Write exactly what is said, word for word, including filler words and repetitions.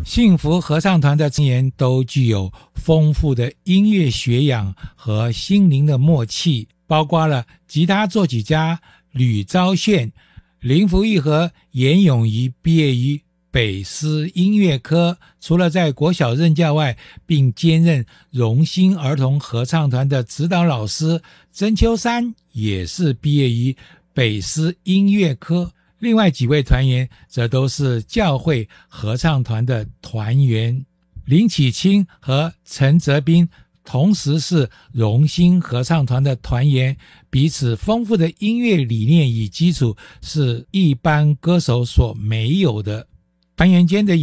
幸福合唱团的成员都具有丰富的音乐学养和心灵的默契，包括了吉他作曲家吕昭炫、林福义和严咏仪毕业于北师音乐科，除了在国小任教外，并兼任荣兴儿童合唱团的指导老师。曾秋山也是毕业于北师音乐科，另外几位团员则都是教会合唱团的团员。林启清和陈泽斌同时是荣兴合唱团的团员，彼此丰富的音乐理念与基础是一般歌手所没有的。团员间的